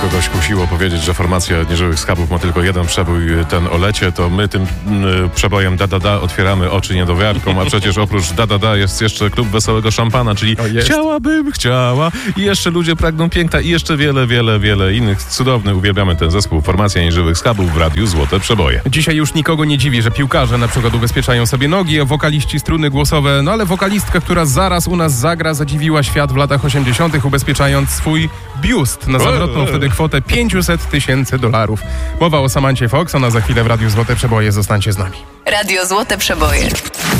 kogoś kusiło powiedzieć, że formacja Nieżywych Schabów ma tylko jeden przebój, ten o lecie, to my tym przebojem Da Da Da otwieramy oczy niedowiarkom, a przecież oprócz Da Da Da jest jeszcze Klub Wesołego Szampana, czyli chciałabym, chciała i jeszcze Ludzie pragną piękna i jeszcze wiele innych cudownych. Uwielbiamy ten zespół. Formacja Nieżywych Schabów w radiu Złote Przeboje. Dzisiaj już nikogo nie dziwi, że piłkarze na przykład ubezpieczają sobie nogi, a wokaliści struny głosowe, no ale wokalistka, która zaraz u nas zagra, zadziwiła świat w latach 80., ubezpieczając swój biust na zawrotną wtedy kwotę $500,000. Mowa o Samancie Fox, ona za chwilę w radiu Złote Przeboje. Zostańcie z nami. Radio Złote Przeboje.